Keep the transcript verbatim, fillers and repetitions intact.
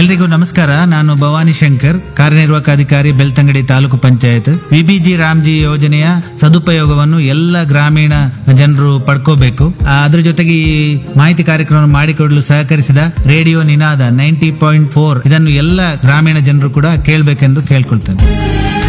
ಎಲ್ರಿಗೂ ನಮಸ್ಕಾರ. ನಾನು ಭವಾನಿ ಶಂಕರ್, ಕಾರ್ಯನಿರ್ವಾಹಕ ಅಧಿಕಾರಿ, ಬೆಳ್ತಂಗಡಿ ತಾಲೂಕು ಪಂಚಾಯತ್. ವಿಬಿಜಿ ರಾಮ್ಜಿ ಯೋಜನೆಯ ಸದುಪಯೋಗವನ್ನು ಎಲ್ಲ ಗ್ರಾಮೀಣ ಜನರು ಪಡ್ಕೋಬೇಕು. ಆ, ಅದ್ರ ಜೊತೆಗೆ ಈ ಮಾಹಿತಿ ಕಾರ್ಯಕ್ರಮ ಮಾಡಿಕೊಡಲು ಸಹಕರಿಸಿದ ರೇಡಿಯೋ ನಿನಾದ ನೈಂಟಿ ಪಾಯಿಂಟ್ ಫೋರ್ ಇದನ್ನು ಎಲ್ಲ ಗ್ರಾಮೀಣ ಜನರು ಕೂಡ ಕೇಳಬೇಕೆಂದು ಕೇಳ್ಕೊಳ್ತೇನೆ.